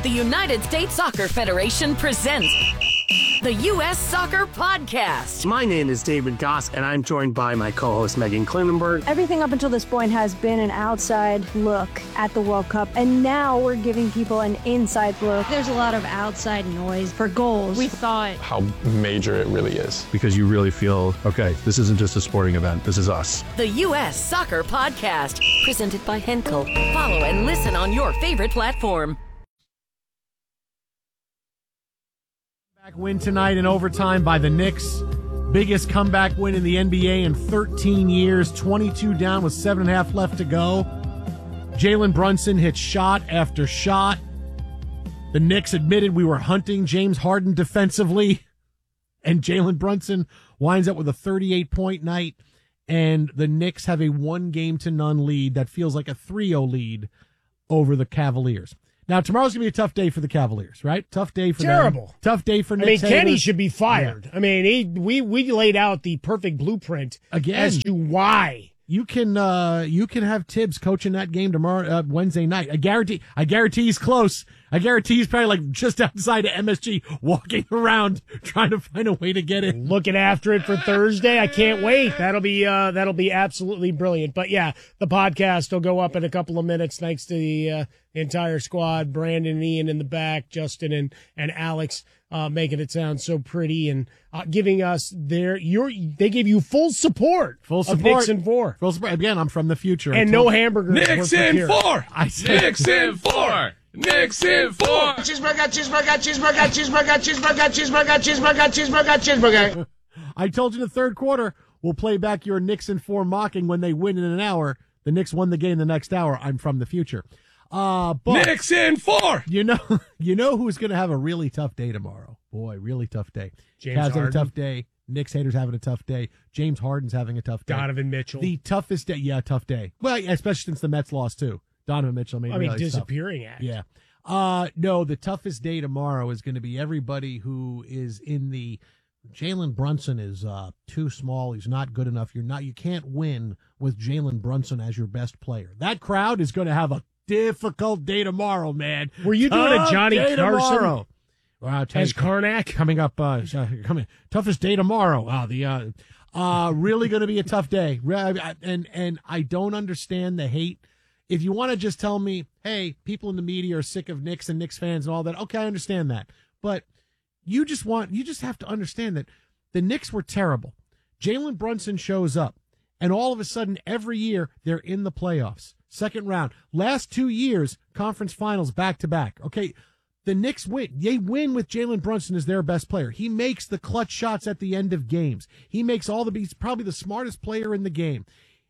The United States Soccer Federation presents the U.S. Soccer Podcast. My name is David Goss, and I'm joined by my co-host Megan Klinenberg. Everything up until this point has been an outside look at the World Cup, and now we're giving people an inside look. There's a lot of outside noise for goals. We thought how major it really is. Because you really feel, okay, this isn't just a sporting event, this is us. The U.S. Soccer Podcast, presented by Henkel. Follow and listen on your favorite platform. Back win tonight in overtime by the Knicks. Biggest comeback win in the NBA in 13 years. 22 down with 7.5 left to go. Jalen Brunson hit shot after shot. The Knicks admitted we were hunting James Harden defensively. And Jalen Brunson winds up with a 38-point night. And the Knicks have a 1-0 lead that feels like a 3-0 lead over the Cavaliers. Now, tomorrow's going to be a tough day for the Cavaliers, right? Tough day for Terrible. them. Tough day for Knicks. Kenny should be fired. Yeah. I mean, we laid out the perfect blueprint Again, as to why. You can have Tibbs coaching that game tomorrow, Wednesday night. I guarantee he's close. I guarantee he's probably like just outside of MSG, walking around trying to find a way to get in. Looking after it for Thursday. I can't wait. That'll be absolutely brilliant. But yeah, the podcast will go up in a couple of minutes. Thanks to the entire squad, Brandon and Ian in the back, Justin and Alex, making it sound so pretty and giving us they give you full support. Of Knicks in 4. Full support. Again, I'm from the future. And no hamburgers. Knicks in 4. I said Knicks in 4. Knicks in 4. Cheeseburger, cheeseburger, cheeseburger, cheeseburger, cheeseburger, cheeseburger, cheeseburger, cheeseburger, cheeseburger. I told you in the third quarter, we'll play back your Knicks in 4 mocking when they win in an hour. The Knicks won the game the next hour. I'm from the future. But Knicks in 4. You know who's going to have a really tough day tomorrow. Boy, really tough day. James Cavs having a Harden. tough day. Knicks haters having a tough day. James Harden's having a tough day. Donovan Mitchell. The toughest day. Yeah, tough day. Well, yeah, especially since the Mets lost, too. Donovan Mitchell made disappearing act. Yeah. No, the toughest day tomorrow is going to be everybody who is in the Jalen Brunson is too small. He's not good enough. You can't win with Jalen Brunson as your best player. That crowd is going to have a difficult day tomorrow, man. Were you doing a Johnny Carson as Karnak? Coming up, toughest day tomorrow. Really going to be a tough day. And I don't understand the hate. If you want to just tell me, hey, people in the media are sick of Knicks and Knicks fans and all that, okay, I understand that. But you just have to understand that the Knicks were terrible. Jalen Brunson shows up, and all of a sudden, every year, they're in the playoffs. Second round. Last 2 years, conference finals back-to-back. Okay, the Knicks win. They win with Jalen Brunson as their best player. He makes the clutch shots at the end of games. He's probably the smartest player in the game.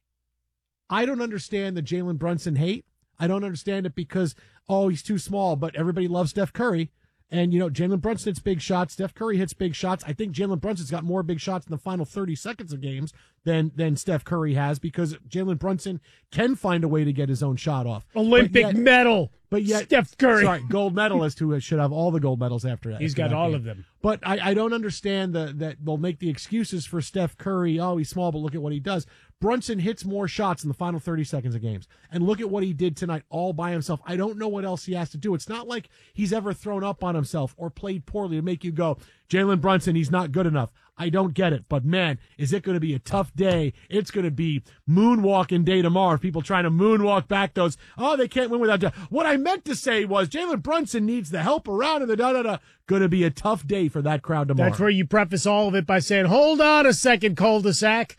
I don't understand the Jalen Brunson hate. I don't understand it because, he's too small, but everybody loves Steph Curry. And, Jalen Brunson hits big shots. Steph Curry hits big shots. I think Jalen Brunson's got more big shots in the final 30 seconds of games than Steph Curry has because Jalen Brunson can find a way to get his own shot off. Olympic medal. But yet, Steph Curry. Sorry, gold medalist who should have all the gold medals after that. He's got all of them. But I don't understand that they'll make the excuses for Steph Curry. Oh, he's small, but look at what he does. Brunson hits more shots in the final 30 seconds of games. And look at what he did tonight all by himself. I don't know what else he has to do. It's not like he's ever thrown up on himself or played poorly to make you go, Jalen Brunson, he's not good enough. I don't get it. But, man, is it going to be a tough day? It's going to be moonwalking day tomorrow. People trying to moonwalk back those, they can't win without. What I meant to say was Jalen Brunson needs the help around and the da-da-da. Going to be a tough day for that crowd tomorrow. That's where you preface all of it by saying, hold on a second, cul-de-sac.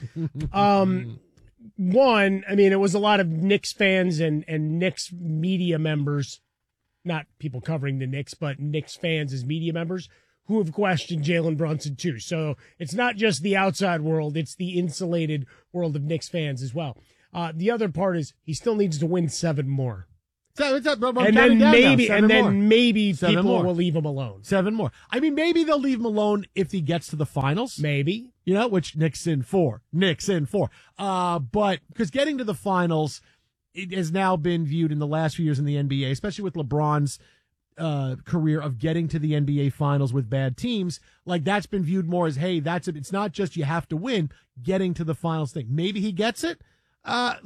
One, it was a lot of Knicks fans and Knicks media members, not people covering the Knicks, but Knicks fans as media members who have questioned Jalen Brunson too. So it's not just the outside world, it's the insulated world of Knicks fans as well. The other part is he still needs to win 7 more. And then maybe Seven people more. will leave him alone. 7 more. Maybe they'll leave him alone if he gets to the finals. Maybe. Which Knicks in 4. But because getting to the finals, it has now been viewed in the last few years in the NBA, especially with LeBron's career of getting to the NBA finals with bad teams, like that's been viewed more as, hey, it's not just you have to win, getting to the finals thing. Maybe he gets it. Look,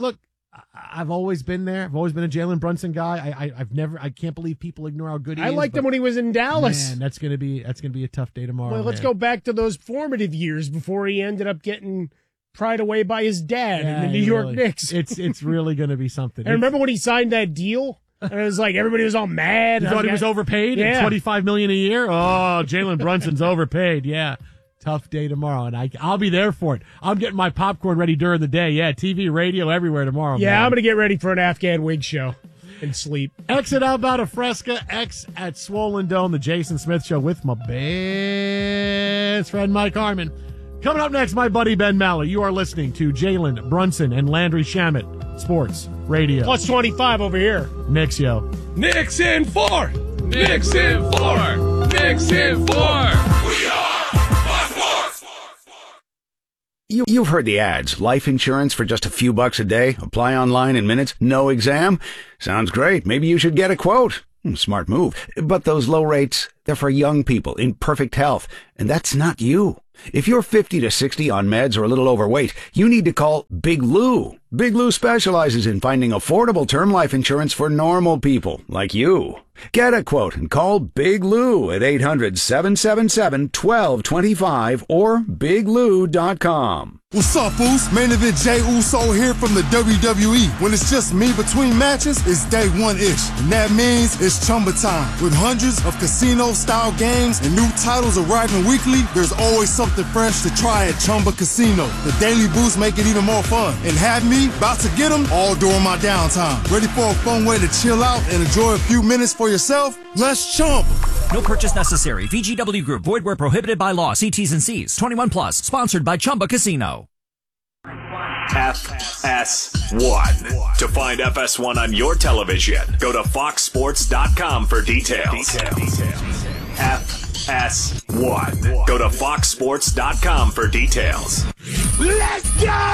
I've always been there. I've always been a Jalen Brunson guy. I can't believe people ignore how good he is. I liked him when he was in Dallas. Man, that's gonna be a tough day tomorrow. Well, let's go back to those formative years before he ended up getting pried away by his dad in the New York Knicks. It's really gonna be something. And remember when he signed that deal? And it was like everybody was all mad. You thought he was overpaid? Yeah. $25 million a year? Oh, Jalen Brunson's overpaid. Yeah. Tough day tomorrow, and I'll be there for it. I'm getting my popcorn ready during the day. Yeah, TV, radio, everywhere tomorrow. Yeah, man. I'm going to get ready for an Afghan wig show and sleep. X at Alberta Fresca, X at Swollen Dome, the Jason Smith Show with my best friend Mike Harmon. Coming up next, my buddy Ben Maller. You are listening to Jalen Brunson and Landry Shamet, Sports Radio. Plus 25 over here. Knicks, yo. Knicks in 4. Knicks in 4. Knicks in 4. We are Sports. You've heard the ads. Life insurance for just a few bucks a day. Apply online in minutes. No exam. Sounds great. Maybe you should get a quote. Smart move. But those low rates, they're for young people in perfect health. And that's not you. If you're 50 to 60 on meds or a little overweight, you need to call Big Lou. Big Lou specializes in finding affordable term life insurance for normal people like you. Get a quote and call Big Lou at 800-777-1225 or biglou.com. What's up, Foos? Main event Jey Uso here from the WWE. When it's just me between matches, it's day one-ish. And that means it's Chumba time. With hundreds of casino-style games and new titles arriving weekly, there's always something fresh to try at Chumba Casino. The daily boosts make it even more fun. And have me about to get them all during my downtime. Ready for a fun way to chill out and enjoy a few minutes for yourself? Let's Chumba. No purchase necessary. VGW Group. Void where prohibited by law. See T's and C's. 21 plus. Sponsored by Chumba Casino. FS1. To find FS1 on your television, go to foxsports.com for details. FS1. Go to foxsports.com for details. Let's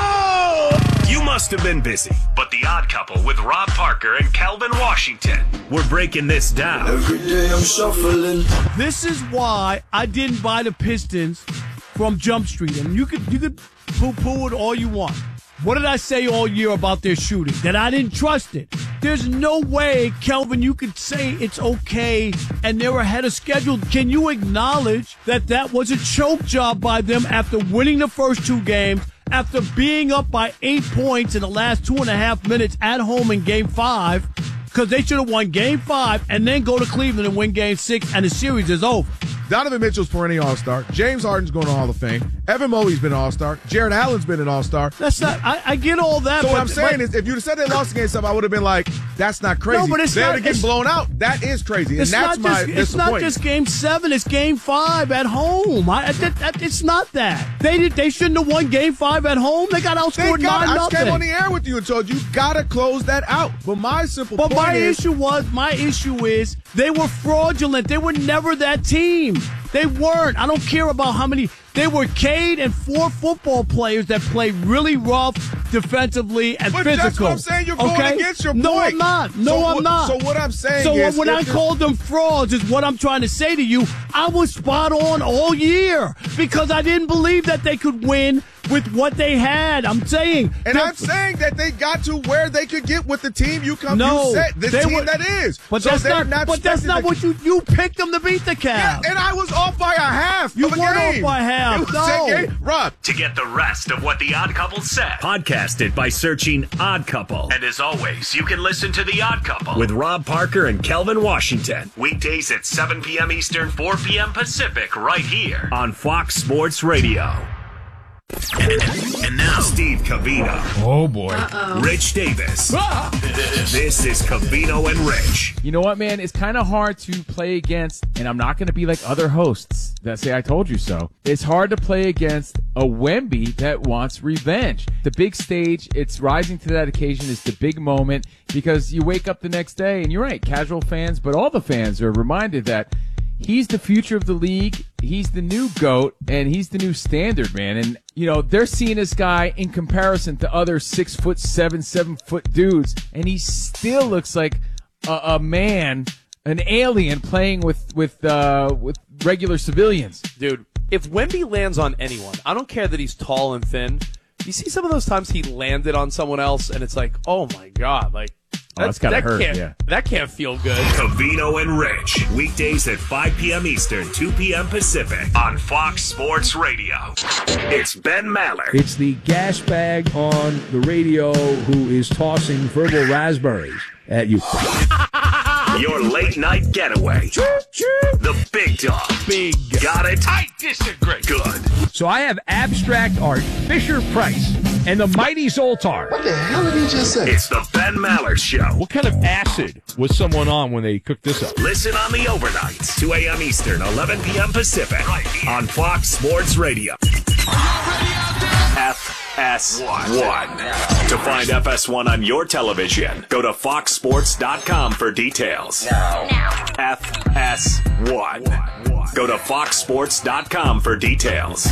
go! You must have been busy, but The Odd Couple with Rob Parker and Calvin Washington. We're breaking this down. Every day I'm shuffling. This is why I didn't buy the Pistons from Jump Street. And you could poo-poo it all you want. What did I say all year about their shooting? That I didn't trust it. There's no way, Kelvin, you could say it's okay and they're ahead of schedule. Can you acknowledge that that was a choke job by them after winning the first two games, after being up by 8 points in the last 2.5 minutes at home in Game 5? Because they should have won Game 5 and then go to Cleveland and win Game 6, and the series is over. Donovan Mitchell's perennial All-Star. James Harden's going to Hall of Fame. Evan Mobley's been an All-Star. Jared Allen's been an All-Star. That's not. I get all that. So what I'm saying is, if you'd have said they lost against something, I would have been like, "That's not crazy." No, but it's they're not getting blown out. That is crazy, and that's my disappointment. It's not just Game 7. It's Game 5 at home. It's not that. They shouldn't have won Game 5 at home. They got outscored 9-0. I just came on the air with you and told you gotta close that out. But my simple point is, my issue is they were fraudulent. They were never that team. They weren't. I don't care about how many. They were Cade and 4 football players that play really rough defensively and physical. That's what I'm saying. You're going against your point. No, I'm not. I'm not. So what I'm saying is, when I called them frauds is what I'm trying to say to you. I was spot on all year because I didn't believe that they could win with what they had. I'm saying. And I'm saying that they got to where they could get with the team you set. The team that is. But so that's not what you picked them to beat the Cavs. Yeah, and I was off by a half. You weren't off by half. No. Rob. To get the rest of what The Odd Couple said, podcast it by searching Odd Couple. And as always, you can listen to The Odd Couple with Rob Parker and Kelvin Washington. Weekdays at 7 p.m. Eastern, 4 p.m. Pacific, right here on Fox Sports Radio. And now, Steve Covino. Oh, boy. Rich Davis. This is Covino and Rich. You know what, man? It's kind of hard to play against, and I'm not going to be like other hosts that say I told you so. It's hard to play against a Wemby that wants revenge. The big stage, it's rising to that occasion. It's the big moment because you wake up the next day, and you're right, casual fans, but all the fans are reminded that he's the future of the league. He's the new GOAT, and he's the new standard, man. And, you know, they're seeing this guy in comparison to other 6'7", 7-foot dudes, and he still looks like a man, an alien playing with regular civilians. Dude, if Wemby lands on anyone, I don't care that he's tall and thin, You see some of those times he landed on someone else, and it's like, oh my God, like that's gotta hurt. That can't feel good. Covino and Rich, weekdays at 5 p.m. Eastern, 2 p.m. Pacific on Fox Sports Radio. It's Ben Maller. It's the gas bag on the radio who is tossing verbal raspberries at you. Your late night getaway. The big dog. Big. Got it? I disagree. Good. So I have abstract art, Fisher-Price, and the Mighty Zoltar. What the hell did he just say? It's the Ben Maller Show. What kind of acid was someone on when they cooked this up? Listen on the overnights, 2 a.m. Eastern, 11 p.m. Pacific, right here on Fox Sports Radio. FS1. To find FS1 on your television, go to foxsports.com for details. Now. FS1. Go to foxsports.com for details.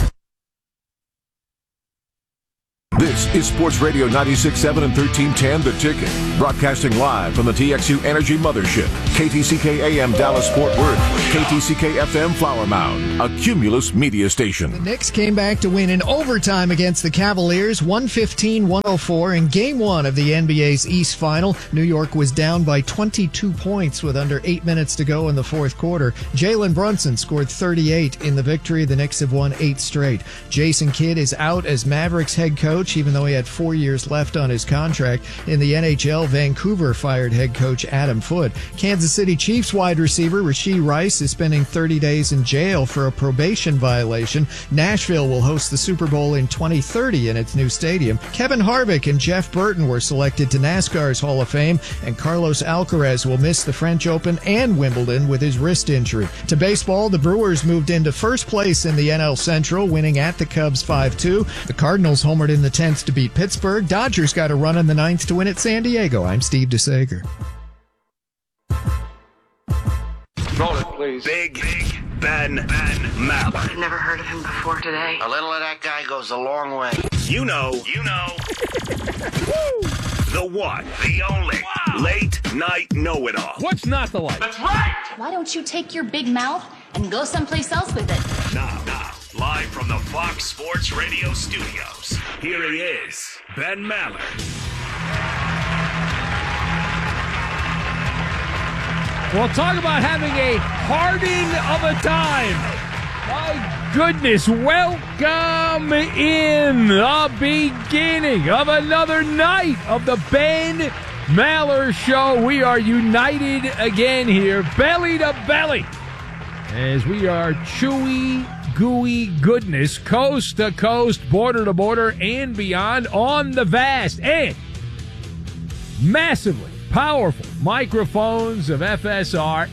This is Sports Radio 96.7 and 1310 The Ticket. Broadcasting live from the TXU Energy Mothership. KTCK AM Dallas Fort Worth. KTCK FM Flower Mound. A Cumulus media station. The Knicks came back to win in overtime against the Cavaliers, 115-104 in Game 1 of the NBA's East Final. New York was down by 22 points with under 8 minutes to go in the fourth quarter. Jalen Brunson scored 38 in the victory. The Knicks have won 8 straight. Jason Kidd is out as Mavericks head coach, even though he had 4 years left on his contract. In the NHL, Vancouver fired head coach Adam Foote. Kansas City Chiefs wide receiver Rashee Rice is spending 30 days in jail for a probation violation. Nashville will host the Super Bowl in 2030 in its new stadium. Kevin Harvick and Jeff Burton were selected to NASCAR's Hall of Fame, and Carlos Alcaraz will miss the French Open and Wimbledon with his wrist injury. To baseball, the Brewers moved into first place in the NL Central, winning at the Cubs 5-2. The Cardinals homered in the 10th to beat Pittsburgh. Dodgers got a run in the 9th to win at San Diego. I'm Steve DeSager. Roll it, please. Big Ben Maller. I've never heard of him before today. A little of that guy goes a long way. You know. The one, the only, late night know-it-all. What's not the like? That's right! Why don't you take your big mouth and go someplace else with it? Now, live from the Fox Sports Radio studios, here he is, Ben Maller. Well, talk about having a harden of a time. My goodness, welcome in the beginning of another night of the Ben Maller Show. We are united again here, belly to belly, as we are chewy, gooey goodness, coast to coast, border to border, and beyond on the vast and massively powerful microphones of FSR,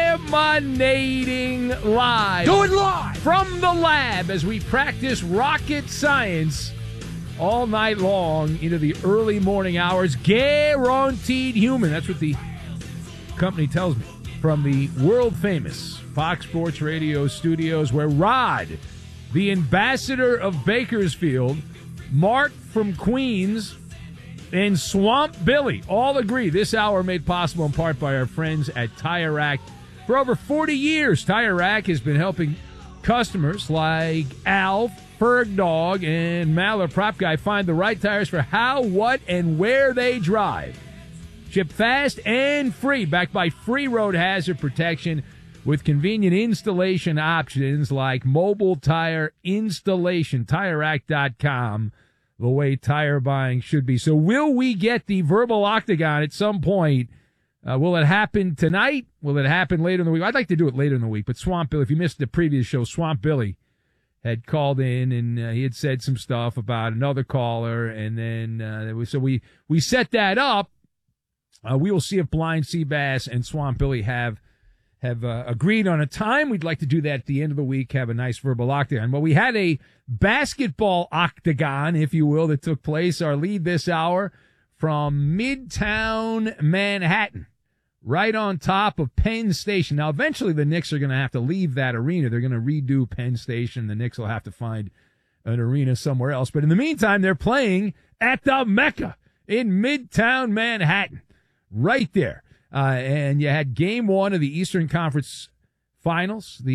emanating live. Do it live! From the lab as we practice rocket science all night long into the early morning hours. Guaranteed human. That's what the company tells me. From the world-famous Fox Sports Radio studios, where Rod, the ambassador of Bakersfield, Mark from Queens, and Swamp Billy all agree this hour made possible in part by our friends at Tire Rack. For over 40 years, Tire Rack has been helping customers like Alf, Ferg Dog, and Maller Prop Guy find the right tires for how, what, and where they drive. Ship fast and free, backed by free road hazard protection with convenient installation options like mobile tire installation. TireRack.com. The way tire buying should be. So will we get the verbal octagon at some point? Will it happen tonight? Will it happen later in the week? I'd like to do it later in the week, but Swamp Billy, if you missed the previous show, Swamp Billy had called in and he had said some stuff about another caller, and then so we set that up. We will see if Blind Seabass and Swamp Billy have agreed on a time. We'd like to do that at the end of the week, have a nice verbal octagon. Well, we had a basketball octagon, if you will, that took place. Our lead this hour from Midtown Manhattan, right on top of Penn Station. Now, eventually the Knicks are going to have to leave that arena. They're going to redo Penn Station. The Knicks will have to find an arena somewhere else. But in the meantime, they're playing at the Mecca in Midtown Manhattan, right there. And you had game one of the Eastern Conference Finals. The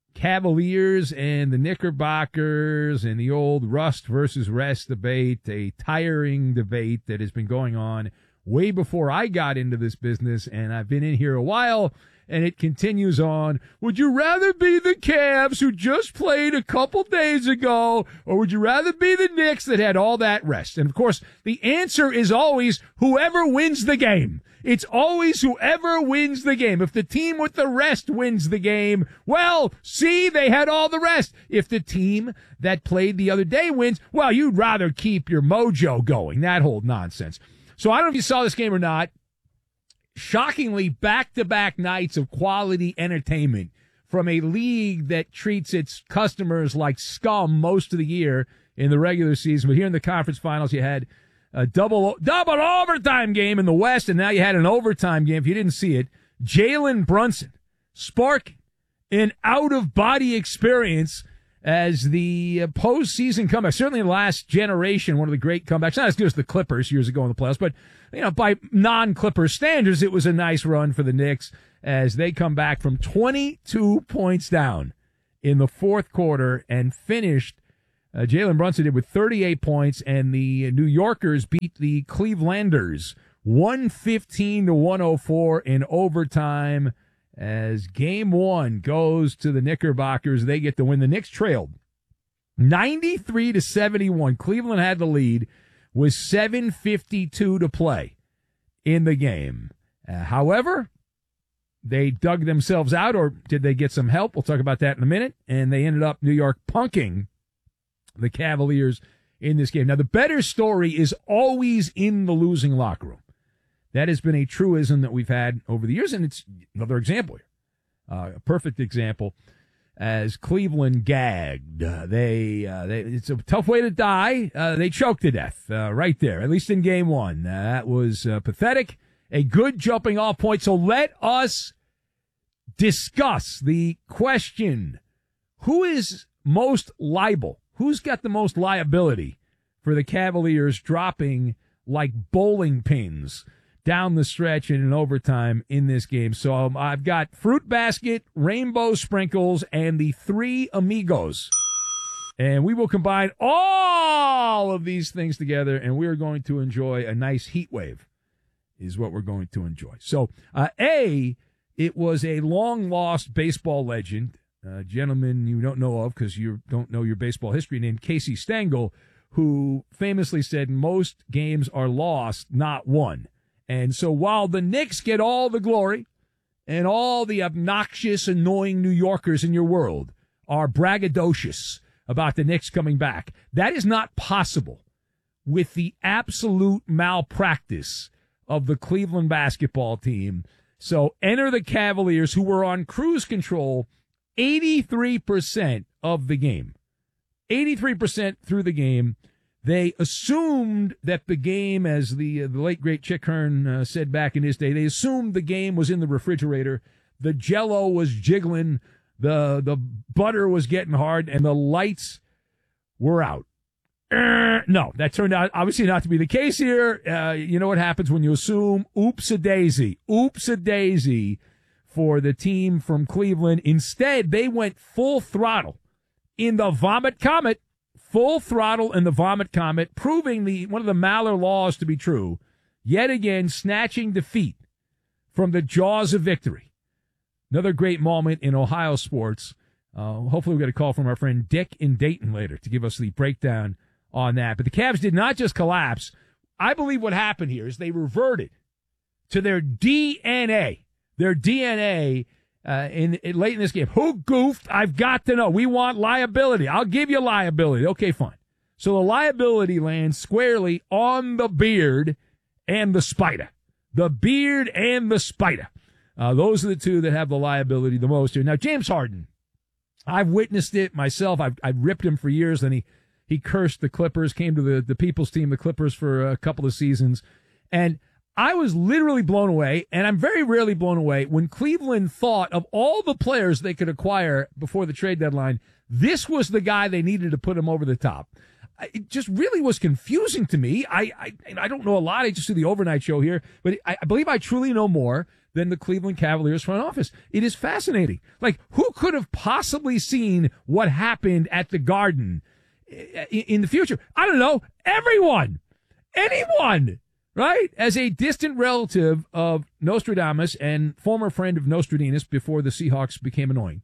Cavaliers and the Knickerbockers and the old rust versus rest debate, a tiring debate that has been going on way before I got into this business, and I've been in here a while, and it continues on. Would you rather be the Cavs who just played a couple days ago, or would you rather be the Knicks that had all that rest? And, of course, the answer is always whoever wins the game. It's always whoever wins the game. If the team with the rest wins the game, well, see, they had all the rest. If the team that played the other day wins, well, you'd rather keep your mojo going. That whole nonsense. So I don't know if you saw this game or not. Shockingly, back-to-back nights of quality entertainment from a league that treats its customers like scum most of the year in the regular season. But here in the conference finals, you had a double overtime game in the West, and now you had an overtime game. If you didn't see it, Jalen Brunson sparking an out-of-body experience as the postseason comeback. Certainly in the last generation, one of the great comebacks. Not as good as the Clippers years ago in the playoffs, but by non-Clippers standards, it was a nice run for the Knicks as they come back from 22 points down in the fourth quarter and finished. Jalen Brunson did with 38 points, and the New Yorkers beat the Clevelanders 115-104 in overtime. As game one goes to the Knickerbockers, they get the win. The Knicks trailed 93-71. Cleveland had the lead with 7:52 to play in the game. However, they dug themselves out, or did they get some help? We'll talk about that in a minute. And they ended up New York punking the Cavaliers in this game. Now, the better story is always in the losing locker room. That has been a truism that we've had over the years, and it's another example here. A perfect example as Cleveland gagged. It's a tough way to die. They choked to death right there, at least in game one. That was pathetic. A good jumping off point. So let us discuss the question, who is most liable? Who's got the most liability for the Cavaliers dropping like bowling pins down the stretch in an overtime in this game? So I've got Fruit Basket, Rainbow Sprinkles, and the Three Amigos. And we will combine all of these things together, and we are going to enjoy a nice heat wave is what we're going to enjoy. So, it was a long-lost baseball legend, a gentleman you don't know of because you don't know your baseball history, named Casey Stengel, who famously said most games are lost, not won. And so while the Knicks get all the glory and all the obnoxious, annoying New Yorkers in your world are braggadocious about the Knicks coming back, that is not possible with the absolute malpractice of the Cleveland basketball team. So enter the Cavaliers, who were on cruise control 83% of the game. 83% through the game. They assumed that the game, as the late, great Chick Hearn said back in his day, they assumed the game was in the refrigerator. The Jell-O was jiggling. The butter was getting hard, and the lights were out. No, that turned out obviously not to be the case here. You know what happens when you assume? Oops-a-daisy. Oops-a-daisy for the team from Cleveland. Instead, they went full throttle in the Vomit Comet. Full throttle in the Vomit Comet, proving one of the Maller laws to be true. Yet again, snatching defeat from the jaws of victory. Another great moment in Ohio sports. Hopefully we'll get a call from our friend Dick in Dayton later to give us the breakdown on that. But the Cavs did not just collapse. I believe what happened here is they reverted to their DNA. Their DNA late in this game. Who goofed? I've got to know. We want liability. I'll give you liability. Okay, fine. So the liability lands squarely on the Beard and the Spider. The Beard and the Spider. Those are the two that have the liability the most here. Now, James Harden, I've witnessed it myself. I've ripped him for years. Then he cursed the Clippers, came to the people's team, the Clippers, for a couple of seasons. And I was literally blown away, and I'm very rarely blown away, when Cleveland thought of all the players they could acquire before the trade deadline, this was the guy they needed to put him over the top. It just really was confusing to me. I don't know a lot. I just do the overnight show here, but I believe I truly know more than the Cleveland Cavaliers front office. It is fascinating. Like, who could have possibly seen what happened at the Garden in the future? I don't know. Everyone. Anyone. Right? As a distant relative of Nostradamus and former friend of Nostradamus before the Seahawks became annoying,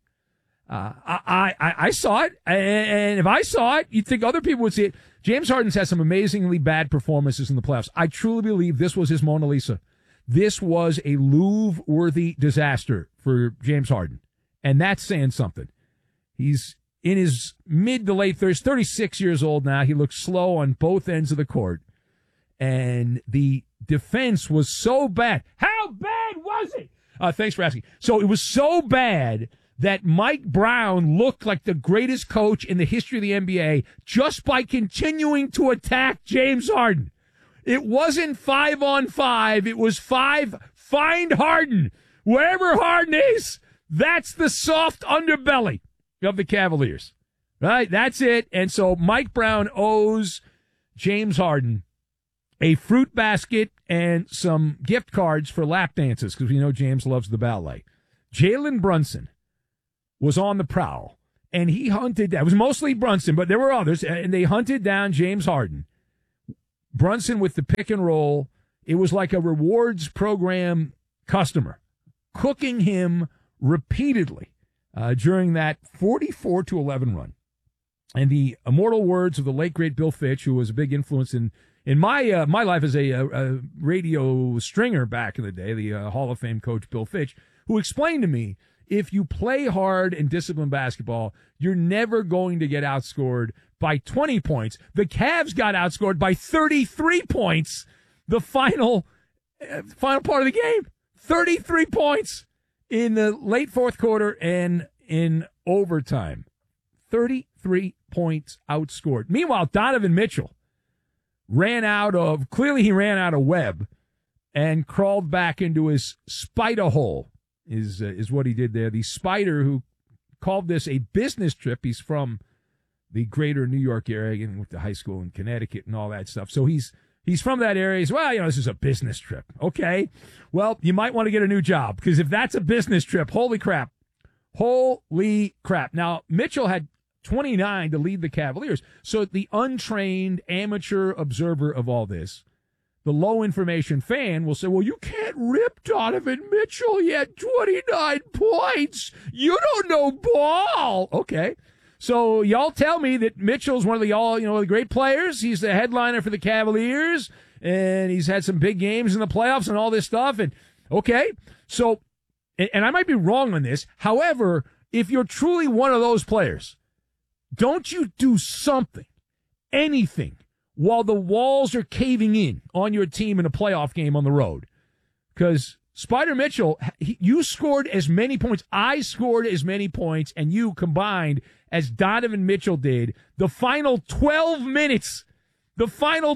I saw it, and if I saw it, you'd think other people would see it. James Harden's had some amazingly bad performances in the playoffs. I truly believe this was his Mona Lisa. This was a Louvre-worthy disaster for James Harden, and that's saying something. He's in his mid to late 30s, 36 years old now. He looks slow on both ends of the court, and the defense was so bad. How bad was it? Thanks for asking. So it was so bad that Mike Brown looked like the greatest coach in the history of the NBA just by continuing to attack James Harden. It wasn't 5-on-5. It was 5, find Harden. Wherever Harden is, that's the soft underbelly of the Cavaliers. Right? That's it. And so Mike Brown owes James Harden a fruit basket and some gift cards for lap dances, because we know James loves the ballet. Jalen Brunson was on the prowl, and he hunted down. It was mostly Brunson, but there were others, and they hunted down James Harden. Brunson with the pick and roll. It was like a rewards program customer, cooking him repeatedly during that 44-11 run. And the immortal words of the late, great Bill Fitch, who was a big influence in my life as a radio stringer back in the day, the Hall of Fame coach Bill Fitch, who explained to me, if you play hard and disciplined basketball, you're never going to get outscored by 20 points. The Cavs got outscored by 33 points the final part of the game. 33 points in the late fourth quarter and in overtime. 33 points outscored. Meanwhile, Donovan Mitchell ran out of web and crawled back into his spider hole. Is what he did there. The Spider, who called this a business trip. He's from the greater New York area and went to high school in Connecticut and all that stuff. So he's from that area. He's, well, this is a business trip. Okay. Well, you might want to get a new job, because if that's a business trip, holy crap. Holy crap. Now, Mitchell had 29 to lead the Cavaliers. So the untrained amateur observer of all this, the low information fan, will say, well, you can't rip Donovan Mitchell yet. 29 points. You don't know ball. Okay. So y'all tell me that Mitchell's one of the great players. He's the headliner for the Cavaliers, and he's had some big games in the playoffs and all this stuff. And okay. So, and I might be wrong on this. However, if you're truly one of those players, don't you do something, anything, while the walls are caving in on your team in a playoff game on the road? Because Spider Mitchell, you scored as many points. I scored as many points, and you combined as Donovan Mitchell did. The final 12 minutes of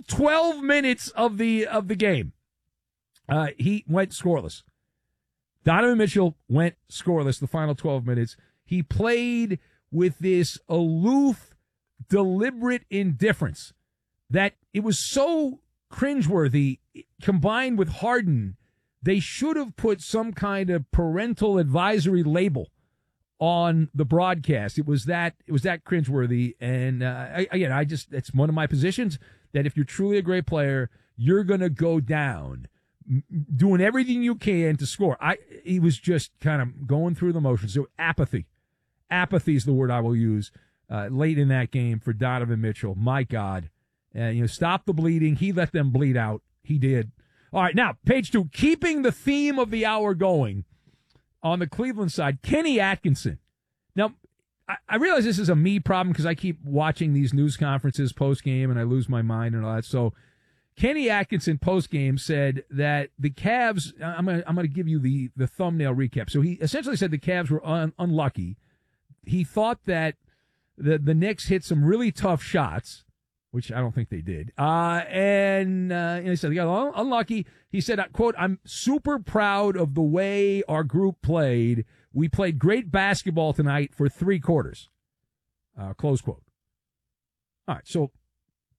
the game, he went scoreless. Donovan Mitchell went scoreless the final 12 minutes. He played with this aloof, deliberate indifference that it was so cringeworthy, combined with Harden, they should have put some kind of parental advisory label on the broadcast. It was that cringeworthy. And it's one of my positions that if you're truly a great player, you're going to go down doing everything you can to score. He was just kind of going through the motions. So apathy is the word I will use late in that game for Donovan Mitchell. My God. Stop the bleeding. He let them bleed out. He did. All right, now, page 2, keeping the theme of the hour going on the Cleveland side, Kenny Atkinson. Now, I realize this is a me problem because I keep watching these news conferences post-game and I lose my mind and all that. So Kenny Atkinson post-game said that the Cavs, I'm going to give you the thumbnail recap. So he essentially said the Cavs were unlucky. He thought that the Knicks hit some really tough shots, which I don't think they did. And he said they got unlucky. He said, quote, I'm super proud of the way our group played. We played great basketball tonight for 3 quarters. Close quote. All right, so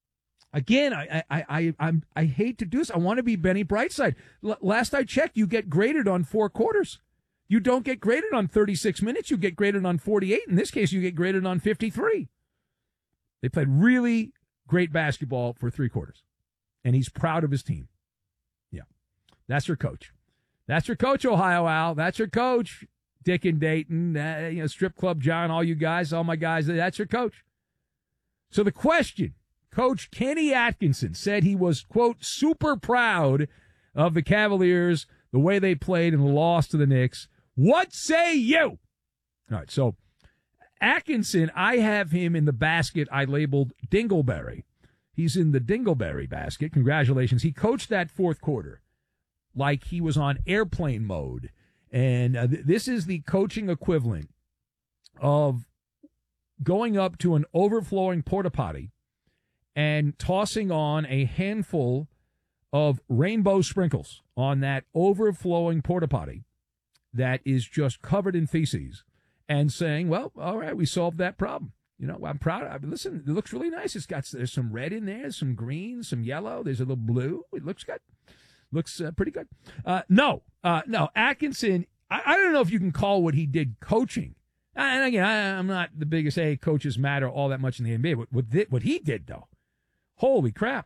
Again, I hate to do this. I want to be Benny Brightside. Last I checked, you get graded on 4 quarters. You don't get graded on 36 minutes. You get graded on 48. In this case, you get graded on 53. They played really great basketball for 3 quarters, and he's proud of his team. Yeah, that's your coach. That's your coach, Ohio Al. That's your coach, Dick and Dayton, Strip Club John, all you guys, all my guys. That's your coach. So the question, Coach Kenny Atkinson said he was, quote, super proud of the Cavaliers, the way they played in the loss to the Knicks. What say you? All right, so Atkinson, I have him in the basket I labeled Dingleberry. He's in the Dingleberry basket. Congratulations. He coached that 4th quarter like he was on airplane mode. And this is the coaching equivalent of going up to an overflowing porta potty and tossing on a handful of rainbow sprinkles on that overflowing porta potty that is just covered in feces and saying, well, all right, we solved that problem. I'm proud. Listen, it looks really nice. There's some red in there, some green, some yellow. There's a little blue. It looks good. Looks pretty good. No. Atkinson, I don't know if you can call what he did coaching. And again, I'm not the biggest, coaches matter all that much in the NBA. What he did, though, holy crap.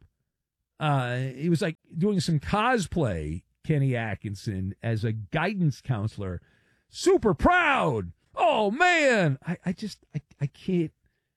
He was like doing some cosplay, Kenny Atkinson, as a guidance counselor. Super proud. Oh, man. I can't.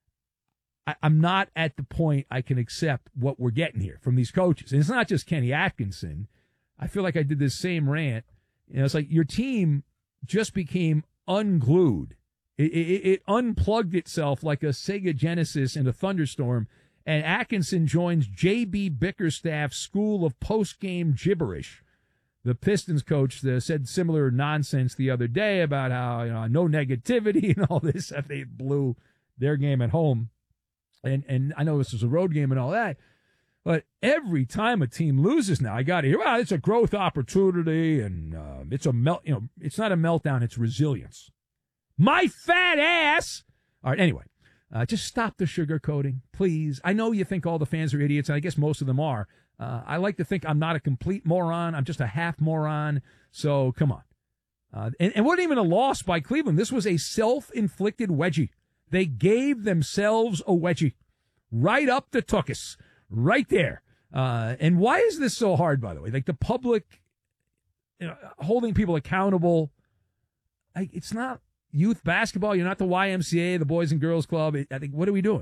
I'm not at the point I can accept what we're getting here from these coaches. And it's not just Kenny Atkinson. I feel like I did this same rant. It's like your team just became unglued. It unplugged itself like a Sega Genesis in a thunderstorm, and Atkinson joins J.B. Bickerstaff's school of post-game gibberish. The Pistons coach said similar nonsense the other day about how no negativity and all this after they blew their game at home. And I know this is a road game and all that, but every time a team loses now, I got to hear, well, it's a growth opportunity and it's it's not a meltdown, it's resilience. My fat ass. All right, anyway, just stop the sugarcoating, please. I know you think all the fans are idiots, and I guess most of them are. I like to think I'm not a complete moron. I'm just a half moron. So come on. And it wasn't even a loss by Cleveland. This was a self-inflicted wedgie. They gave themselves a wedgie right up the tuchus, right there. And why is this so hard, by the way? Like the public, holding people accountable. It's not youth basketball. You're not the YMCA, the Boys and Girls Club. I think, what are we doing?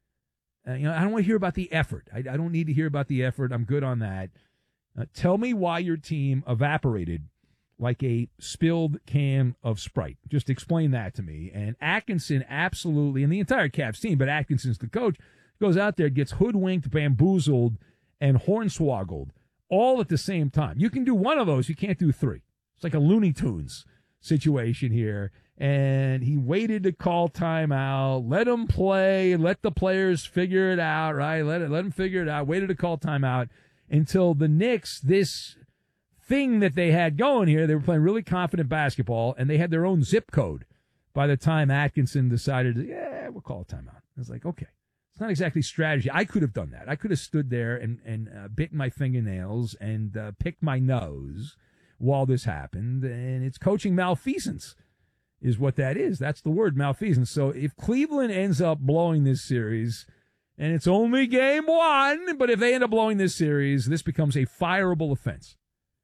I don't want to hear about the effort. I don't need to hear about the effort. I'm good on that. Tell me why your team evaporated like a spilled can of Sprite. Just explain that to me. And Atkinson absolutely, and the entire Cavs team, but Atkinson's the coach, goes out there, gets hoodwinked, bamboozled, and hornswoggled all at the same time. You can do one of those. You can't do 3. It's like a Looney Tunes situation here. And he waited to call timeout, let him play, let the players figure it out, right? Let them figure it out, waited to call timeout until the Knicks, this thing that they had going here, they were playing really confident basketball, and they had their own zip code by the time Atkinson decided, we'll call a timeout. I was like, okay. It's not exactly strategy. I could have done that. I could have stood there and bitten my fingernails and picked my nose while this happened, and it's coaching malfeasance is what that is. That's the word, malfeasance. So if Cleveland ends up blowing this series, and it's only game 1, but if they end up blowing this series, this becomes a fireable offense.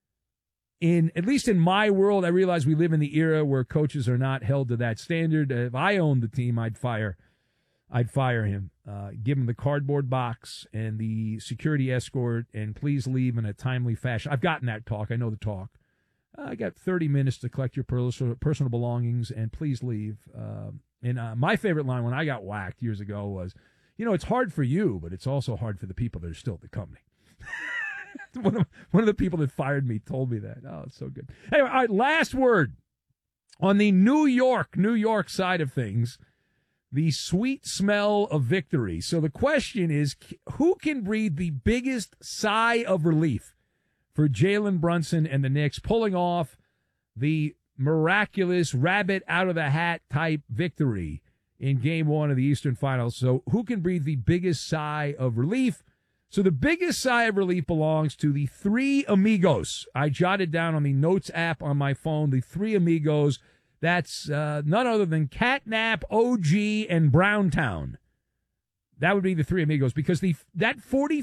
At least in my world, I realize we live in the era where coaches are not held to that standard. If I owned the team, I'd fire him, give him the cardboard box and the security escort, and please leave in a timely fashion. I've gotten that talk. I know the talk. I got 30 minutes to collect your personal belongings, and please leave. And my favorite line when I got whacked years ago was, it's hard for you, but it's also hard for the people that are still at the company. One of the people that fired me told me that. Oh, it's so good. Anyway, all right, last word. On the New York side of things, the sweet smell of victory. So the question is, who can breathe the biggest sigh of relief for Jalen Brunson and the Knicks pulling off the miraculous rabbit out of the hat type victory in game 1 of the Eastern Finals? So who can breathe the biggest sigh of relief? So the biggest sigh of relief belongs to the Three Amigos. I jotted down on the Notes app on my phone, the Three Amigos. That's none other than Catnap, OG, and Browntown. That would be the Three Amigos, because that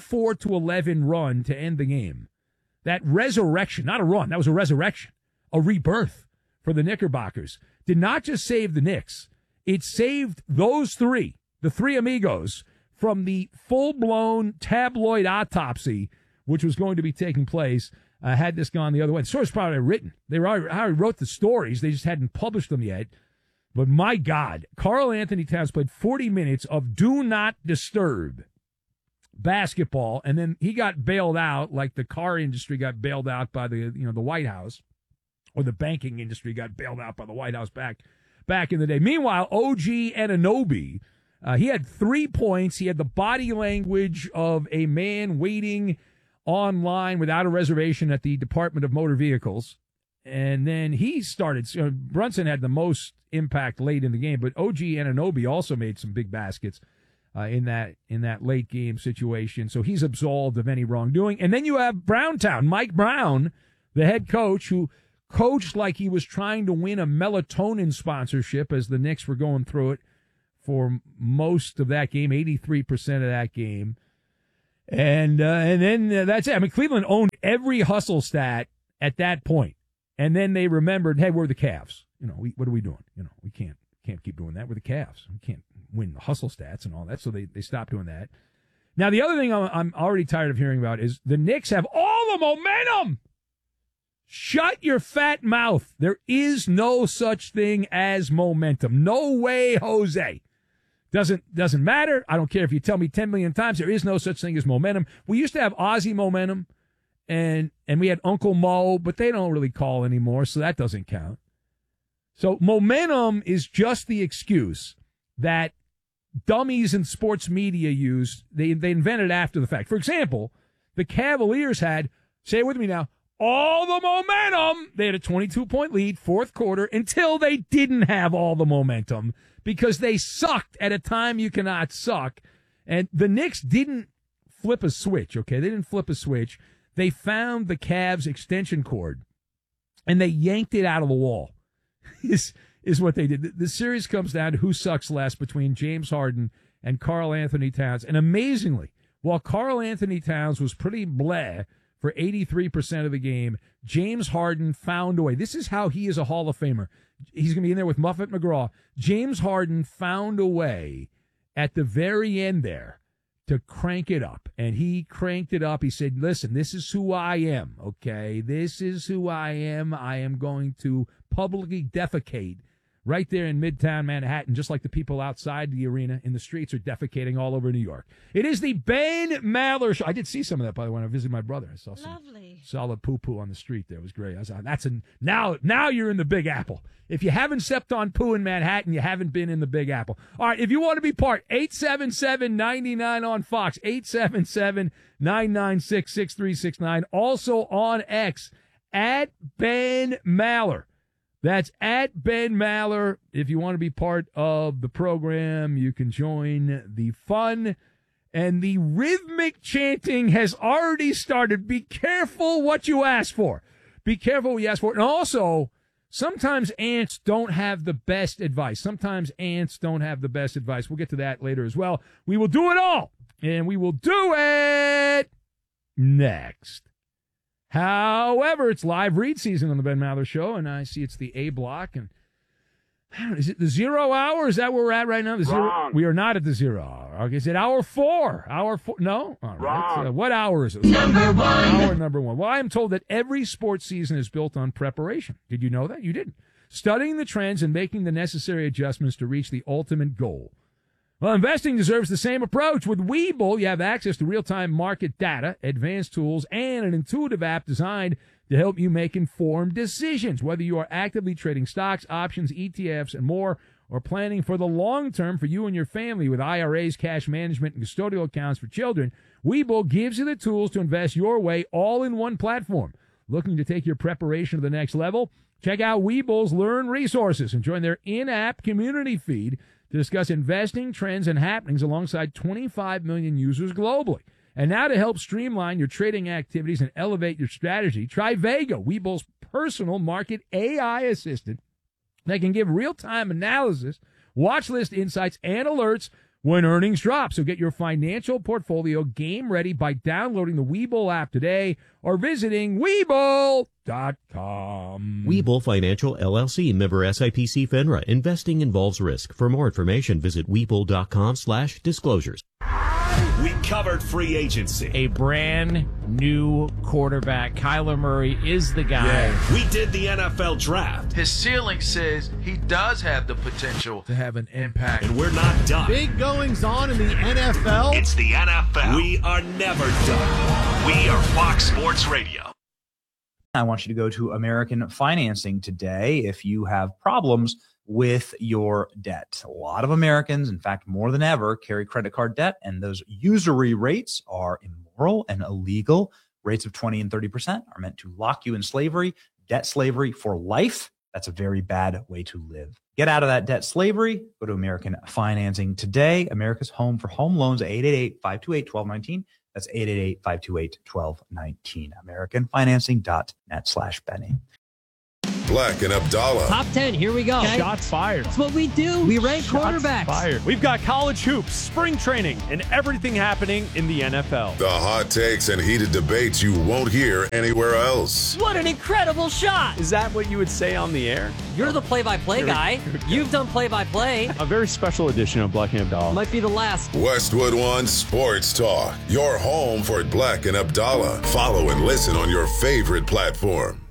44-11 run to end the game, that resurrection, not a run, that was a resurrection, a rebirth for the Knickerbockers, did not just save the Knicks. It saved those three, the Three Amigos, from the full-blown tabloid autopsy which was going to be taking place had this gone the other way. The story's probably written. They already wrote the stories. They just hadn't published them yet. But my God, Karl Anthony Towns played 40 minutes of do not disturb basketball, and then he got bailed out like the car industry got bailed out by the White House, or the banking industry got bailed out by the White House back in the day. Meanwhile, OG Anunoby, he had 3 points. He had the body language of a man waiting online without a reservation at the Department of Motor Vehicles. And then he started. Brunson had the most impact late in the game, but OG Anunoby also made some big baskets in that late game situation. So he's absolved of any wrongdoing. And then you have Browntown, Mike Brown, the head coach, who coached like he was trying to win a melatonin sponsorship as the Knicks were going through it for most of that game, 83% of that game. And then that's it. I mean, Cleveland owned every hustle stat at that point. And then they remembered, hey, we're the Cavs. What are we doing? We can't keep doing that. We're the Cavs. We can't win the hustle stats and all that. So they stopped doing that. Now, the other thing I'm already tired of hearing about is the Knicks have all the momentum. Shut your fat mouth. There is no such thing as momentum. No way, Jose. Doesn't matter. I don't care if you tell me 10 million times. There is no such thing as momentum. We used to have Aussie momentum. And we had Uncle Mo, but they don't really call anymore, so that doesn't count. So momentum is just the excuse that dummies in sports media use. They invented after the fact. For example, the Cavaliers had, say it with me now, all the momentum. They had a 22-point lead, fourth quarter, until they didn't have all the momentum because they sucked at a time you cannot suck. And the Knicks didn't flip a switch, okay? They didn't flip a switch. They found the Cavs extension cord, and they yanked it out of the wall, is what they did. The series comes down to who sucks less between James Harden and Karl Anthony Towns. And amazingly, while Karl Anthony Towns was pretty bleh for 83% of the game, James Harden found a way. This is how he is a Hall of Famer. He's going to be in there with Muffet McGraw. James Harden found a way at the very end there to crank it up. And he cranked it up. He said, listen, this is who I am, okay? This is who I am. I am going to publicly defecate right there in Midtown Manhattan, just like the people outside the arena in the streets are defecating all over New York. It is the Ben Maller Show. I did see some of that, by the way, when I visited my brother. I saw some solid poo-poo on the street there. It was great. Now you're in the Big Apple. If you haven't stepped on poo in Manhattan, you haven't been in the Big Apple. All right, if you want to be part, 877-99 on Fox, 877-996-6369. Also on X, at Ben Maller. That's at Ben Maller. If you want to be part of the program, you can join the fun. And the rhythmic chanting has already started. Be careful what you ask for. Be careful what you ask for. And also, sometimes ants don't have the best advice. We'll get to that later as well. We will do it all. And we will do it next. However, it's live read season on the Ben Maller Show, and I see it's the A block. And is it the 0 hour? Is that where we're at right now? Wrong. We are not at the 0 hour. Okay, is it hour 4? Hour 4? No? All right. Wrong. What hour is it? Number 1. Hour number 1. Well, I am told that every sports season is built on preparation. Did you know that? You didn't. Studying the trends and making the necessary adjustments to reach the ultimate goal. Well, investing deserves the same approach. With Webull, you have access to real-time market data, advanced tools, and an intuitive app designed to help you make informed decisions. Whether you are actively trading stocks, options, ETFs, and more, or planning for the long term for you and your family with IRAs, cash management, and custodial accounts for children, Webull gives you the tools to invest your way all in one platform. Looking to take your preparation to the next level? Check out Webull's Learn Resources and join their in-app community feed to discuss investing trends and happenings alongside 25 million users globally. And now to help streamline your trading activities and elevate your strategy, try Vega, Webull's personal market AI assistant that can give real-time analysis, watch list insights, and alerts when earnings drop. So get your financial portfolio game ready by downloading the Webull app today or visiting Webull.com. Webull Financial LLC, member SIPC FINRA. Investing involves risk. For more information, visit Webull.com/disclosures. We covered free agency. A brand new quarterback. Kyler Murray is the guy. Yeah. We did the NFL draft. His ceiling says he does have the potential to have an impact. And we're not done. Big goings on in the NFL. It's the NFL. We are never done. We are Fox Sports Radio. I want you to go to American Financing today if you have problems with your debt. A lot of Americans, in fact, more than ever, carry credit card debt, and those usury rates are immoral and illegal. Rates of 20 and 30% are meant to lock you in slavery, debt slavery for life. That's a very bad way to live. Get out of that debt slavery. Go to American Financing today. America's home for home loans, 888-528-1219. That's 888-528-1219. AmericanFinancing.net/Benny. Black and Abdallah. Top 10, here we go. Okay. Shots fired. That's what we do. We rank quarterbacks. Fired. We've got college hoops, spring training, and everything happening in the NFL. The hot takes and heated debates you won't hear anywhere else. What an incredible shot. Is that what you would say on the air? You're the play-by-play guy. You've done play-by-play. A very special edition of Black and Abdallah. Might be the last. Westwood One Sports Talk. Your home for Black and Abdallah. Follow and listen on your favorite platform.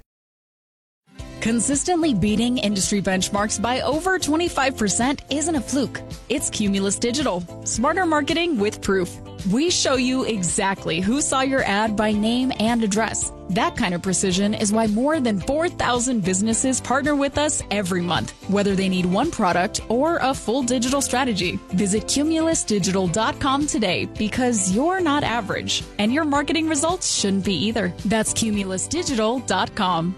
Consistently beating industry benchmarks by over 25% isn't a fluke. It's Cumulus Digital. Smarter marketing with proof. We show you exactly who saw your ad by name and address. That kind of precision is why more than 4,000 businesses partner with us every month, whether they need one product or a full digital strategy. Visit cumulusdigital.com today because you're not average, and your marketing results shouldn't be either. That's cumulusdigital.com.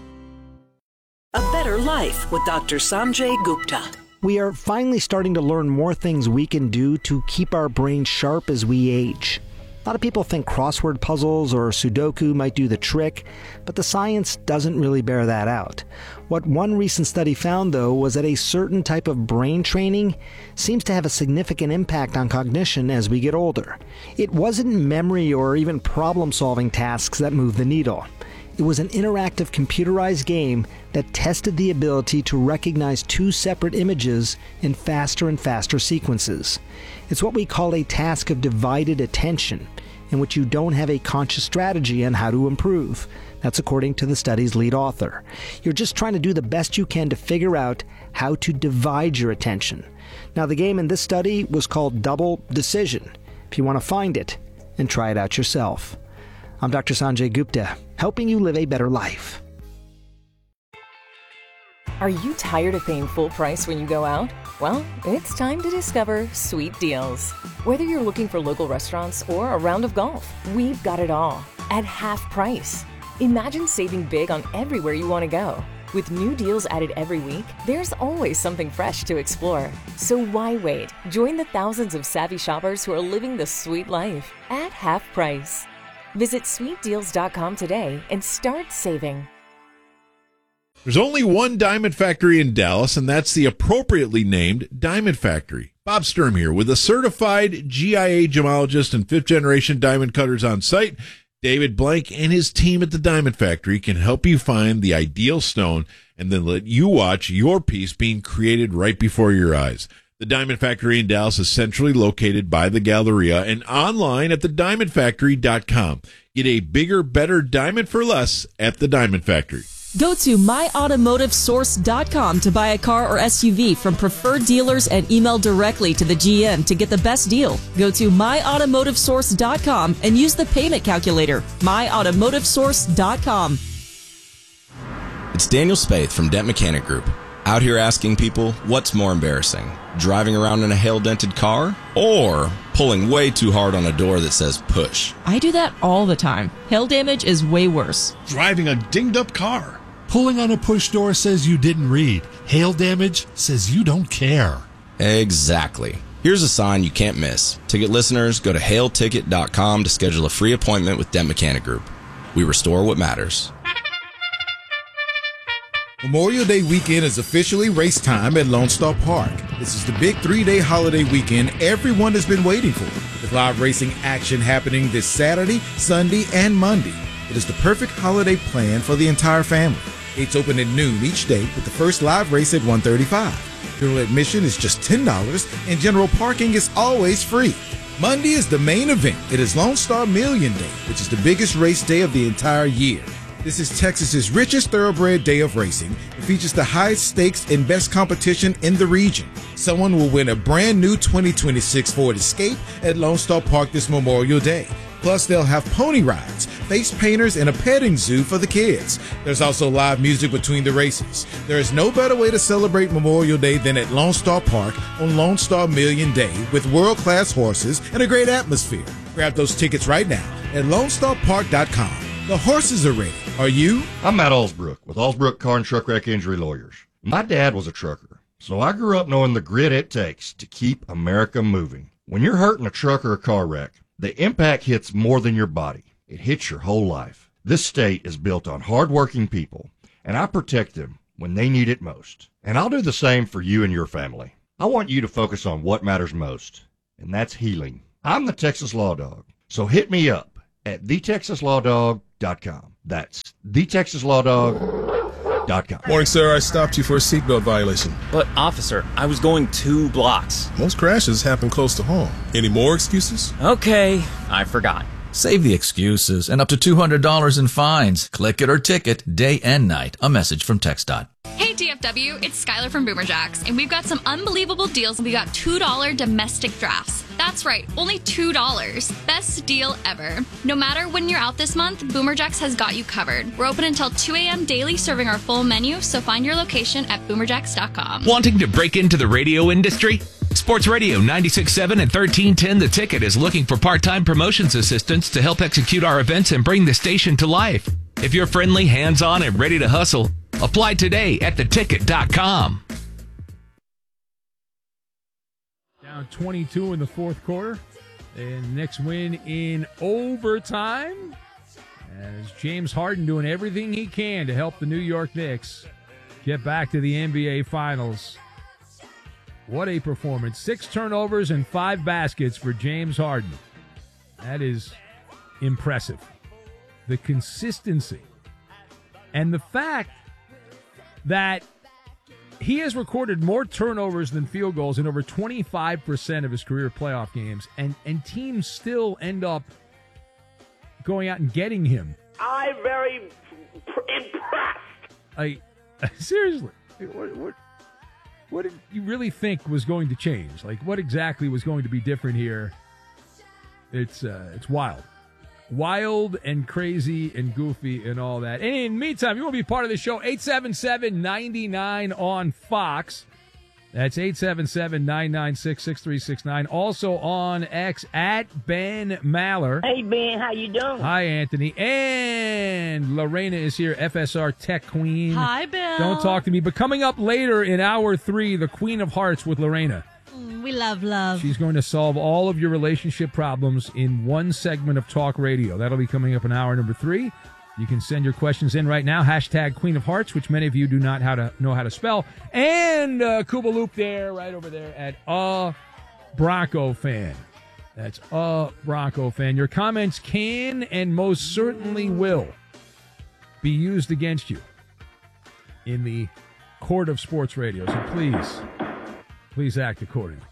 A Better Life with Dr. Sanjay Gupta. We are finally starting to learn more things we can do to keep our brains sharp as we age. A lot of people think crossword puzzles or Sudoku might do the trick, but the science doesn't really bear that out. What one recent study found, though, was that a certain type of brain training seems to have a significant impact on cognition as we get older. It wasn't memory or even problem-solving tasks that moved the needle. It was an interactive computerized game that tested the ability to recognize two separate images in faster and faster sequences. It's what we call a task of divided attention, in which you don't have a conscious strategy on how to improve. That's according to the study's lead author. You're just trying to do the best you can to figure out how to divide your attention. Now, the game in this study was called Double Decision. If you want to find it and try it out yourself. I'm Dr. Sanjay Gupta, helping you live a better life. Are you tired of paying full price when you go out? Well, it's time to discover Sweet Deals. Whether you're looking for local restaurants or a round of golf, we've got it all at half price. Imagine saving big on everywhere you want to go. With new deals added every week, there's always something fresh to explore. So why wait? Join the thousands of savvy shoppers who are living the sweet life at half price. Visit sweetdeals.com today and start saving. There's only one diamond factory in Dallas, and that's the appropriately named Diamond Factory. Bob Sturm here with a certified GIA gemologist and fifth-generation diamond cutters on site. David Blank and his team at the Diamond Factory can help you find the ideal stone and then let you watch your piece being created right before your eyes. The Diamond Factory in Dallas is centrally located by the Galleria and online at thediamondfactory.com. Get a bigger, better diamond for less at the Diamond Factory. Go to myautomotivesource.com to buy a car or SUV from preferred dealers and email directly to the GM to get the best deal. Go to myautomotivesource.com and use the payment calculator. myautomotivesource.com. It's Daniel Spaeth from Dent Mechanic Group. Out here asking people, what's more embarrassing? Driving around in a hail-dented car or pulling way too hard on a door that says push? I do that all the time. Hail damage is way worse. Driving a dinged-up car. Pulling on a push door says you didn't read. Hail damage says you don't care. Exactly. Here's a sign you can't miss. Ticket listeners, go to hailticket.com to schedule a free appointment with Dent Mechanic Group. We restore what matters. Memorial Day weekend is officially race time at Lone Star Park. This is the big 3-day holiday weekend everyone has been waiting for, with live racing action happening this Saturday, Sunday, and Monday. It is the perfect holiday plan for the entire family. Gates open at noon each day with the first live race at 1:35. General admission is just $10, and general parking is always free. Monday is the main event. It is Lone Star Million Day, which is the biggest race day of the entire year. This is Texas's richest thoroughbred day of racing. It features the highest stakes and best competition in the region. Someone will win a brand new 2026 Ford Escape at Lone Star Park this Memorial Day. Plus, they'll have pony rides, face painters, and a petting zoo for the kids. There's also live music between the races. There is no better way to celebrate Memorial Day than at Lone Star Park on Lone Star Million Day with world-class horses and a great atmosphere. Grab those tickets right now at LoneStarPark.com. The horses are ready. Are you? I'm Matt Allsbrook with Allsbrook Car and Truck Wreck Injury Lawyers. My dad was a trucker, so I grew up knowing the grit it takes to keep America moving. When you're hurt in a truck or a car wreck, the impact hits more than your body. It hits your whole life. This state is built on hardworking people, and I protect them when they need it most. And I'll do the same for you and your family. I want you to focus on what matters most, and that's healing. I'm the Texas Law Dog, so hit me up at thetexaslawdog.com. That's thetexaslawdog.com. Morning, sir. I stopped you for a seatbelt violation. But, officer, I was going 2 blocks. Most crashes happen close to home. Any more excuses? Okay, I forgot. Save the excuses and up to $200 in fines. Click it or ticket, day and night. A message from TxDOT. Hey DFW, it's Skylar from Boomer Jacks, and we've got some unbelievable deals. We got $2 domestic drafts. That's right, only $2. Best deal ever. No matter when you're out this month, Boomer Jacks has got you covered. We're open until 2 a.m. daily, serving our full menu, so find your location at boomerjacks.com. Wanting to break into the radio industry? Sports Radio 96.7 and 1310 The Ticket is looking for part-time promotions assistants to help execute our events and bring the station to life. If you're friendly, hands-on, and ready to hustle, apply today at theticket.com. Down 22 in the fourth quarter. And Knicks win in overtime. As James Harden doing everything he can to help the New York Knicks get back to the NBA Finals. What a performance. 6 turnovers and 5 baskets for James Harden. That is impressive. The consistency. And the fact that he has recorded more turnovers than field goals in over 25% of his career playoff games, and teams still end up going out and getting him. I'm very impressed. Seriously, what did you really think was going to change? Like, what exactly was going to be different here? It's wild. Wild and crazy and goofy and all that. And in the meantime, you want to be part of the show, 877-99 on Fox. That's 877-996-6369. Also on X at Ben Maller. Hey, Ben, how you doing? Hi, Anthony. And Lorena is here, FSR Tech Queen. Hi, Bill. Don't talk to me. But coming up later in hour 3, the Queen of Hearts with Lorena. We love. She's going to solve all of your relationship problems in one segment of talk radio. That'll be coming up in hour number 3. You can send your questions in right now. Hashtag Queen of Hearts, which many of you do not know how to spell. And Kuba Loop there, right over there at Bronco Fan. That's Bronco Fan. Your comments can and most certainly will be used against you in the court of sports radio. So please act accordingly.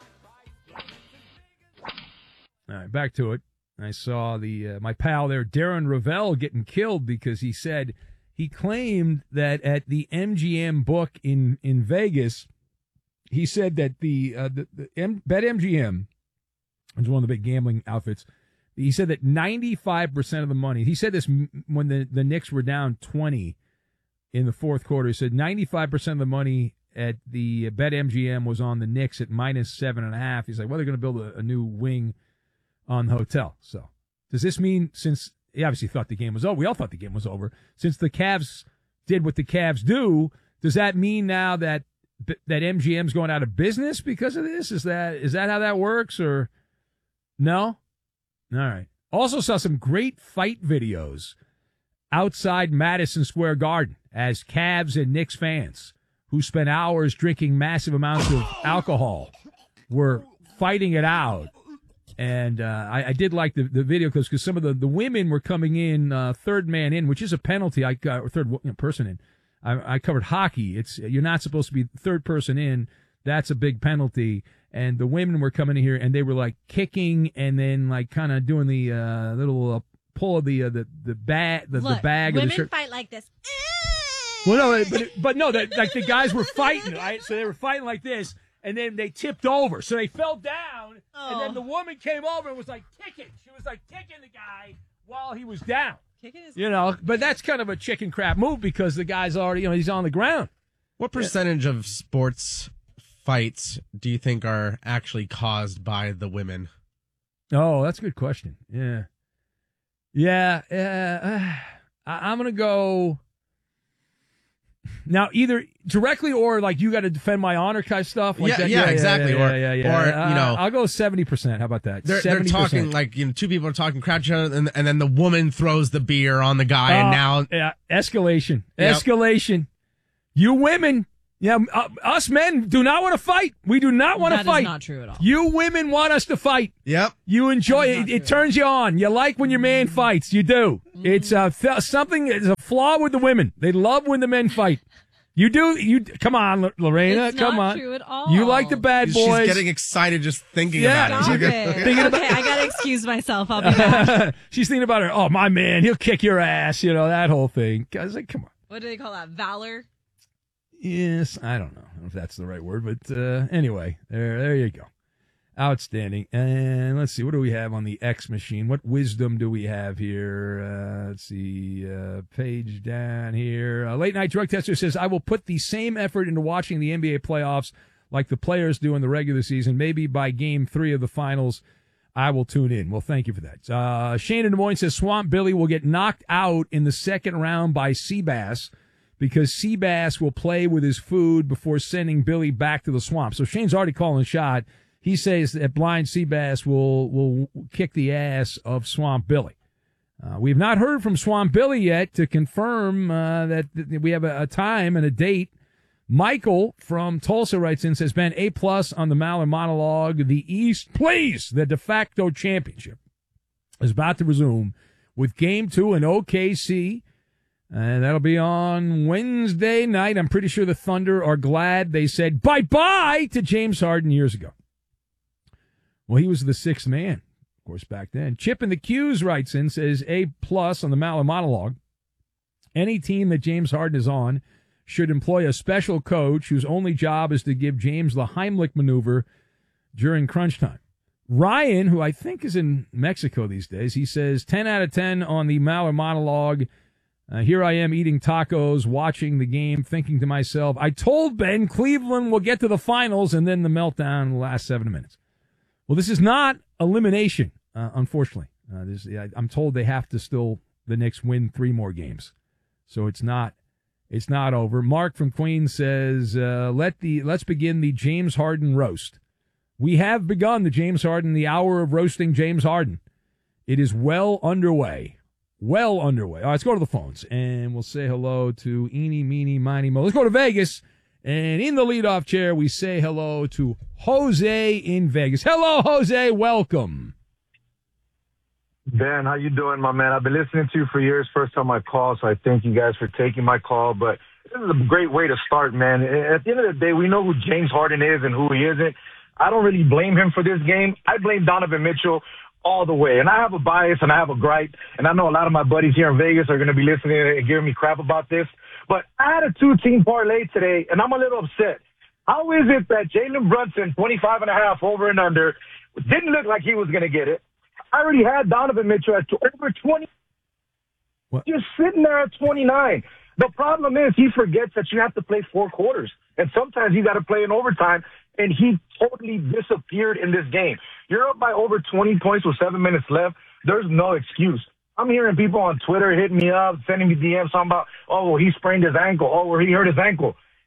All right, back to it. I saw my pal there, Darren Ravel, getting killed because he claimed that at the MGM book in Vegas, he said that the BetMGM, which is one of the big gambling outfits, he said that 95% of the money, he said this when the Knicks were down 20 in the fourth quarter, he said 95% of the money at the BetMGM was on the Knicks at -7.5. He's like, well, they're going to build a new wing on the hotel. So does this mean, since he obviously thought the game was over, we all thought the game was over, since the Cavs did what the Cavs do, does that mean now that that MGM's going out of business because of this? Is that how that works, or no? All right. Also saw some great fight videos outside Madison Square Garden as Cavs and Knicks fans who spent hours drinking massive amounts of alcohol were fighting it out. And I did like the video because some of the women were coming in third man in, which is a penalty. Or third person in. I covered hockey. You're not supposed to be third person in. That's a big penalty. And the women were coming in here and they were like kicking and then like kind of doing the little pull of the bag the bag women of the shirt. Fight like this. Well, no, but no, like the guys were fighting, right? So they were fighting like this. And then they tipped over. So they fell down, and then the woman came over and was like kicking. She was like kicking the guy while he was down. But that's kind of a chicken crap move because the guy's already, he's on the ground. What percentage of sports fights do you think are actually caused by the women? Oh, that's a good question. Yeah. I'm going to go... Now, either directly or like you got to defend my honor kind of stuff. Like exactly. Or I'll go 70%. How about that? They're talking like two people are talking crap to each other, and then the woman throws the beer on the guy, and now escalation. You women, us men do not want to fight. We do not want to fight. That is not true at all. You women want us to fight. Yep. You enjoy it. It turns you on. You like when your man fights. You do. It's something. It's a flaw with the women. They love when the men fight. You do. You come on, Lorena. It's come not on. True at all. You like the bad boys. She's getting excited just thinking about it. Stop it. Okay, I gotta excuse myself. I'll be back. She's thinking about her. Oh, my man, he'll kick your ass. That whole thing. I was like, come on. What do they call that? Valor. Yes, I don't know if that's the right word, but anyway, there you go. Outstanding. And let's see, what do we have on the X machine? What wisdom do we have here? Let's see, page down here. Late Night Drug Tester says, I will put the same effort into watching the NBA playoffs like the players do in the regular season. Maybe by game 3 of the finals, I will tune in. Well, thank you for that. Shane in Des Moines says, Swamp Billy will get knocked out in the second round by Seabass, because Seabass will play with his food before sending Billy back to the swamp. So Shane's already calling a shot. He says that blind Seabass will kick the ass of Swamp Billy. We have not heard from Swamp Billy yet to confirm that we have a time and a date. Michael from Tulsa writes in, says, Ben, A+ on the Maller monologue. The East, please, the de facto championship is about to resume with Game 2 in OKC. And that'll be on Wednesday night. I'm pretty sure the Thunder are glad they said bye-bye to James Harden years ago. Well, he was the sixth man, of course, back then. Chip in the Q's writes in, says, A+ on the Maller monologue. Any team that James Harden is on should employ a special coach whose only job is to give James the Heimlich maneuver during crunch time. Ryan, who I think is in Mexico these days, he says, 10 out of 10 on the Maller monologue. Here I am eating tacos, watching the game, thinking to myself, I told Ben Cleveland will get to the finals, and then the meltdown in the last 7 minutes. Well, this is not elimination, unfortunately. I'm told they have to still, the Knicks win 3 more games. So it's not over. Mark from Queens says, let's begin the James Harden roast. We have begun the hour of roasting James Harden. It is well underway. All right, let's go to the phones, and we'll say hello to Eeny, Meeny, Miny, Mo. Let's go to Vegas, and in the leadoff chair, we say hello to Jose in Vegas. Hello, Jose. Welcome. Ben, how you doing, my man? I've been listening to you for years. First time I call, so I thank you guys for taking my call. But this is a great way to start, man. At the end of the day, we know who James Harden is and who he isn't. I don't really blame him for this game. I blame Donovan Mitchell all the way. And I have a bias and I have a gripe, and I know a lot of my buddies here in Vegas are going to be listening and giving me crap about this. But I had a 2-team parlay today, and I'm a little upset. How is it that Jalen Brunson, 25.5 over and under, didn't look like he was going to get it? I already had Donovan Mitchell at over 20. What? Just sitting there at 29. The problem is he forgets that you have to play 4 quarters. And sometimes you got to play in overtime, and he totally disappeared in this game. You're up by over 20 points with 7 minutes left. There's no excuse. I'm hearing people on Twitter hitting me up, sending me DMs talking about, oh, well, he sprained his ankle. Oh, well, he hurt his ankle.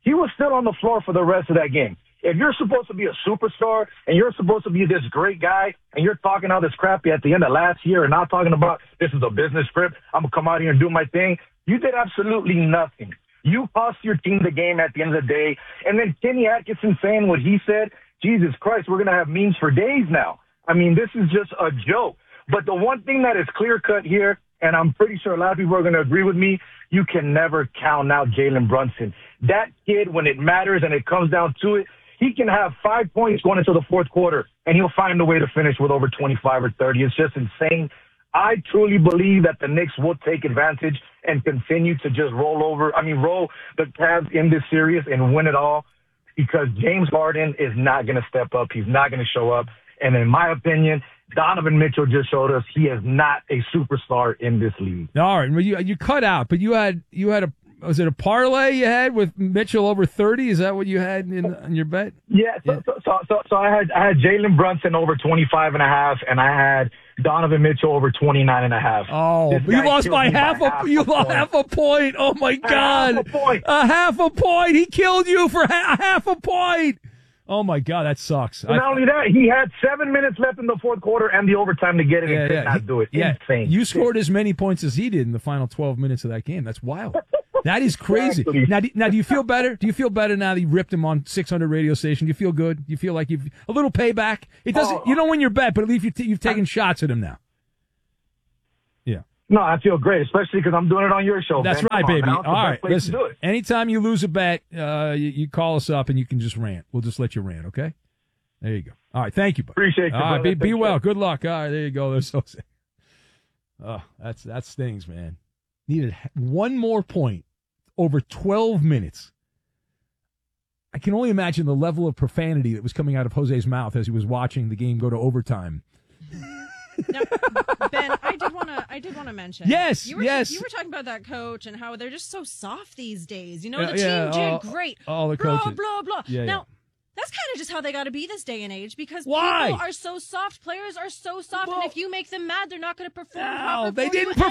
he was still on the floor for the rest of that game. If you're supposed to be a superstar and you're supposed to be this great guy and you're talking all this crap at the end of last year and not talking about this is a business trip, I'm going to come out here and do my thing, you did absolutely nothing. You cost your team the game at the end of the day. And then Kenny Atkinson saying what he said, Jesus Christ, we're going to have memes for days now. I mean, this is just a joke. But the one thing that is clear-cut here, and I'm pretty sure a lot of people are going to agree with me, you can never count out Jalen Brunson. That kid, when it matters and it comes down to it, he can have 5 points going into the fourth quarter, and he'll find a way to finish with over 25 or 30. It's just insane. I truly believe that the Knicks will take advantage and continue to just roll the Cavs in this series and win it all, because James Harden is not going to step up. He's not going to show up. And in my opinion, Donovan Mitchell just showed us he is not a superstar in this league. All right. Well, you cut out, but you had was it a parlay you had with Mitchell over 30? Is that what you had in your bet? Yeah. So I had Jalen Brunson over 25.5, and I had Donovan Mitchell over 29.5. Oh, you lost by half a point. Oh my God. A half a point. He killed you for half a point. Oh my God, that sucks. And not only that, he had 7 minutes left in the fourth quarter and the overtime to get it and could not do it. Insane. You scored as many points as he did in the final 12 minutes of that game. That's wild. That is crazy. Exactly. Now, do you feel better? Do you feel better now that you ripped him on 600 radio station? Do you feel good? Do you feel like you've a little payback? It doesn't. You don't win your bet, but at least you've taken shots at him now. Yeah. No, I feel great, especially because I'm doing it on your show. That's Ben. right, baby. Man, all right, listen. Anytime you lose a bet, you call us up and you can just rant. We'll just let you rant. Okay. There you go. All right. Thank you, buddy. Appreciate you. All right. Be well. Good luck. All right. There you go. There's Jose. Oh, that stings, man. Needed one more point. Over 12 minutes. I can only imagine the level of profanity that was coming out of Jose's mouth as he was watching the game go to overtime. Now, Ben, I did want to mention. Yes, you were talking about that coach and how they're just so soft these days. You know, the team did great. All the blah, coaches. blah, blah. Yeah, now, that's kind of just how they got to be this day and age, because Why? people are so soft. Players are so soft, and if you make them mad, they're not going to perform properly. They didn't